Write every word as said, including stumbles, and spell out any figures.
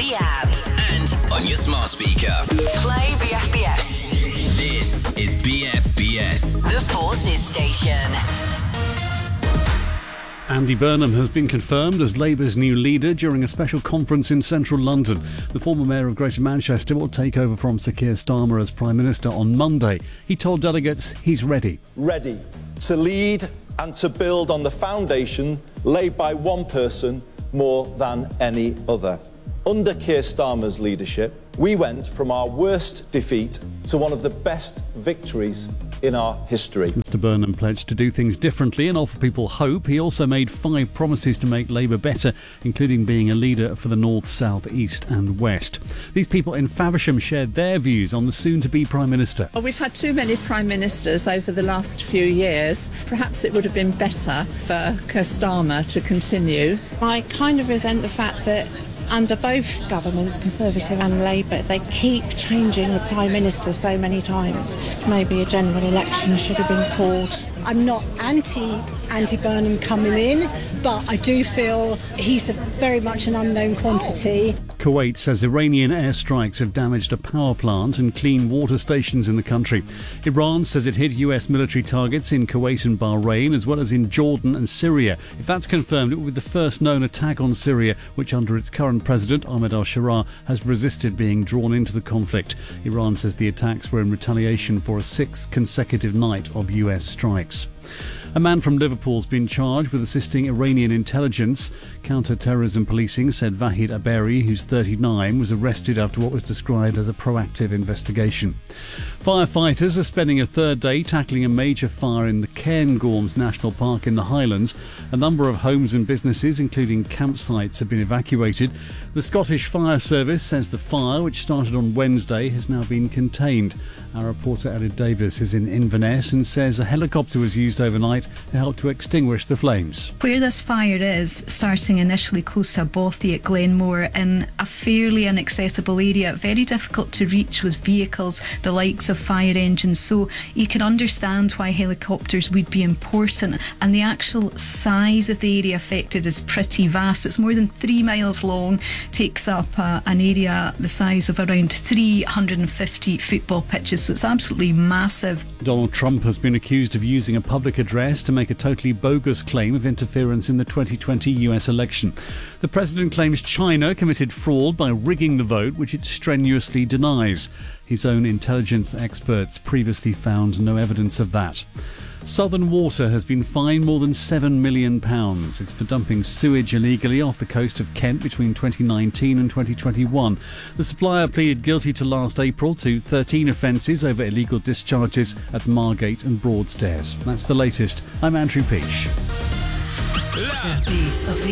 the app, and on your smart speaker. play B F B S. This is B F B S. The Forces Station. Andy Burnham has been confirmed as Labour's new leader during a special conference in central London. The former mayor of Greater Manchester will take over from Sir Keir Starmer as Prime Minister on Monday. He told delegates he's ready. Ready to lead and to build on the foundation laid by one person more than any other. Under Keir Starmer's leadership, we went from our worst defeat to one of the best victories in our history. Mr Burnham pledged to do things differently and offer people hope. He also made five promises to make Labour better, including being a leader for the North, South, East and West. These people in Faversham shared their views on the soon-to-be Prime Minister. Well, we've had too many Prime Ministers over the last few years. Perhaps it would have been better for Keir Starmer to continue. I kind of resent the fact that under both governments, Conservative and Labour, they keep changing the Prime Minister so many times. Maybe a general election should have been called. I'm not anti Andy Burnham coming in, but I do feel he's a, very much an unknown quantity. Kuwait says Iranian airstrikes have damaged a power plant and clean water stations in the country. Iran says it hit U S military targets in Kuwait and Bahrain, as well as in Jordan and Syria. If that's confirmed, it will be the first known attack on Syria, which under its current president, Ahmed al-Sharaa, has resisted being drawn into the conflict. Iran says the attacks were in retaliation for a sixth consecutive night of U S strikes. A man from Liverpool's been charged with assisting Iranian intelligence. Counter-terrorism policing said Vahid Aberi, who's thirty-nine, was arrested after what was described as a proactive investigation. Firefighters are spending a third day tackling a major fire in the Cairngorms National Park in the Highlands. A number of homes and businesses, including campsites, have been evacuated. The Scottish Fire Service says the fire, which started on Wednesday, has now been contained. Our reporter Elliot Davis is in Inverness and says a helicopter was used overnight to help to extinguish the flames. Where this fire is, starting initially close to a bothy at Glenmore, in a fairly inaccessible area, very difficult to reach with vehicles, the likes of fire engines, so you can understand why helicopters would be important. And the actual size of the area affected is pretty vast. It's more than three miles long, takes up uh, an area the size of around three hundred fifty football pitches, so it's absolutely massive. Donald Trump has been accused of using a public address to make a totally bogus claim of interference in the twenty twenty U S election. The president claims China committed fraud by rigging the vote, which it strenuously denies. His own intelligence experts previously found no evidence of that. Southern Water has been fined more than seven million pounds. It's for dumping sewage illegally off the coast of Kent between twenty nineteen and twenty twenty-one. The supplier pleaded guilty to last April to thirteen offences over illegal discharges at Margate and Broadstairs. That's the latest. I'm Andrew Peach. The beat of the